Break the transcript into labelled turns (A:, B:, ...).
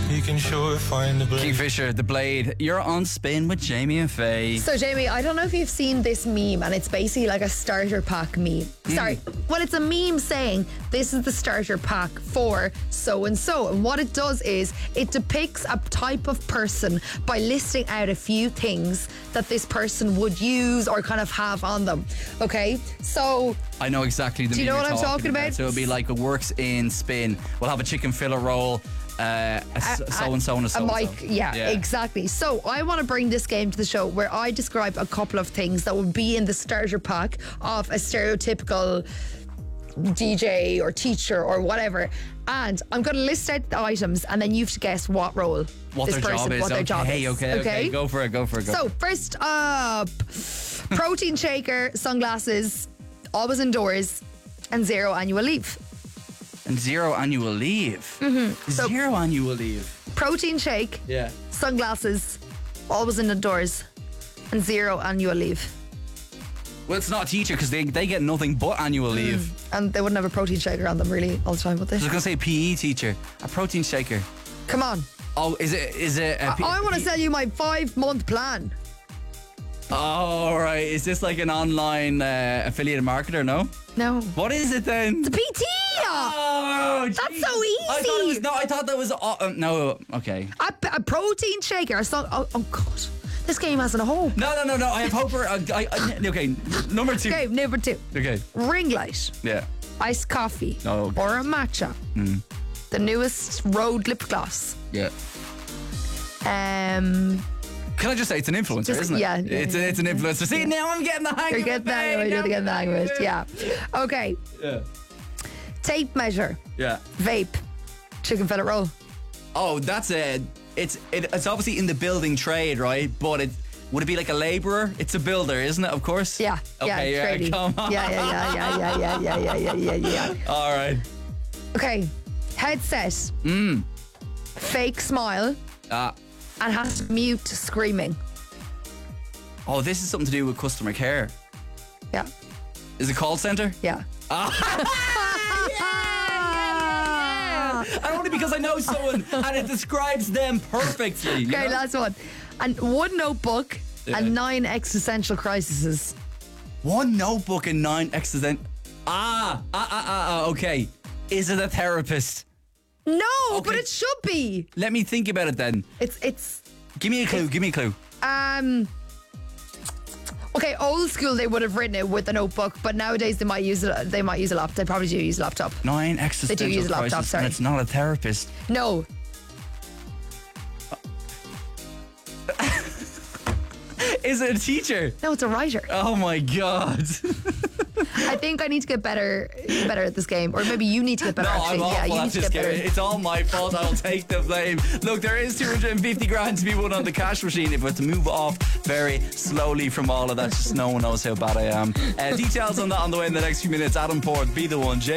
A: You can sure find the blade.
B: Kingfisher, The Blade. You're on Spin with Jamie and Faye.
C: So, Jamie, I don't know if you've seen this meme, and it's basically like a starter pack meme. Sorry. Well, it's a meme saying this is the starter pack for so-and-so. And what it does is it depicts a type of person by listing out a few things that this person would use or kind of have on them. Okay? So...
B: I know exactly the
C: Do you
B: meme
C: know
B: you're
C: what I'm talking about?
B: So it'll be like it works in Spin. We'll have a chicken fillet roll, so-and-so and a so-and-so.
C: mic, yeah, exactly. So I want to bring this game to the show where I describe a couple of things that would be in the starter pack of a stereotypical DJ or teacher or whatever, and I'm going to list out the items and then you have to guess what role
B: What their job is. Okay. Go for it.
C: So first up, protein shaker, sunglasses, always indoors, and 0 annual leave.
B: And 0 annual leave.
C: So-
B: 0 annual leave.
C: Protein shake,
B: Yeah.
C: sunglasses, always indoors, and 0 annual leave.
B: Well, it's not a teacher because they get nothing but annual leave.
C: And they wouldn't have a protein shaker on them really all the time, would they?
B: I was going to say PE teacher. A protein shaker.
C: Come on.
B: Oh, is it?
C: I want to sell you my 5-month plan.
B: Oh, right. Is this like an online affiliate marketer? No.
C: No.
B: What is it then?
C: The PT!
B: Oh,
C: That's
B: geez.
C: so easy.
B: I thought that was no. Okay.
C: A protein shaker. Oh, God. This game hasn't a home.
B: No. I have hope for. Okay, number 2.
C: Okay, number 2.
B: Okay.
C: Ring light.
B: Yeah.
C: Iced coffee.
B: Oh, okay.
C: Or a matcha. The newest Rode lip gloss.
B: Yeah. Can I just say it's an influencer, isn't it?
C: Yeah.
B: It's an influencer. See, now I'm getting the hang
C: You're
B: of it.
C: getting the hang of it. You're getting the hang of it. Yeah. Okay.
B: Yeah.
C: Tape measure.
B: Yeah.
C: Vape. Chicken fillet roll.
B: Oh, that's it. It's obviously in the building trade, right? But would it be like a labourer? It's a builder, isn't it? Of course.
C: Yeah.
B: Okay.
C: Yeah.
B: Yeah. Come on.
C: Yeah.
B: All right.
C: Okay. Headset. Fake smile. And has to mute screaming.
B: Oh, this is something to do with customer care.
C: Yeah.
B: Is it call centre?
C: Yeah.
B: And only because I know someone and it describes them perfectly.
C: Okay,
B: you know?
C: last one. And 1 notebook and 9 existential crises.
B: 1 notebook and 9 accident. Okay. Is it a therapist?
C: No,
B: Okay.
C: but it should be.
B: Let me think about it then.
C: It's
B: Give me a clue.
C: okay, old school they would have written it with a notebook, but nowadays they might use a laptop. They probably do use a laptop.
B: 9 existential
C: use a laptop,
B: crisis,
C: sorry.
B: and it's not a therapist.
C: No.
B: Is it a teacher?
C: No, it's a writer.
B: Oh my God.
C: I think I need to get better at this game, or maybe you need to get better.
B: No,
C: actually,
B: I'm awful
C: you
B: at
C: need to
B: this
C: get better.
B: game. It's all my fault. I'll take the blame. Look, there is 250 grand to be won on the cash machine if we're to move off very slowly from all of that. Just no one knows how bad I am. Details on that on the way in the next few minutes. Adam Ford, Be The One.